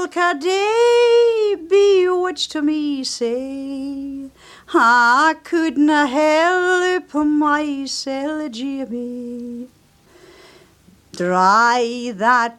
ilka day bewitched me say, I couldna help myself, Jimmy. Dry that